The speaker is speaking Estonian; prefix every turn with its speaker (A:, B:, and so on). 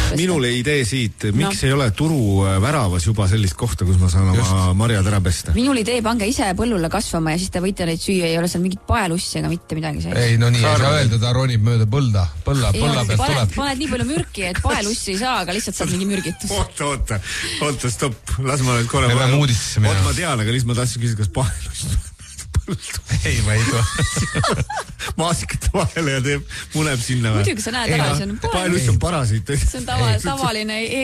A: minule idee siit, miks ei ole turu väravas juba sellist kohta, kus ma saan oma marjad ära pesta?
B: Minul idee, pange ise põllule kasvama ja siis te võite neid süüa, ei ole seal mingit paelussi ega mitte midagi sees.
C: Ei, no nii ei saa öelda, ta ronib mööda põlla pealt tuleb.
B: Paned nii palju mürki, et paelussi ei saa, aga lihtsalt saab mingi mürgitus.
A: Oota, stopp, las ma nüüd korra. Ma tean, aga siis ma tahtsin küsida, kas paelussi
C: ei, ma ei tule.
A: Maasikate vahele ja muneb sinna.
B: Muidugi sa näed ära, see on
A: paeluss on parasiit.
B: See on tavaline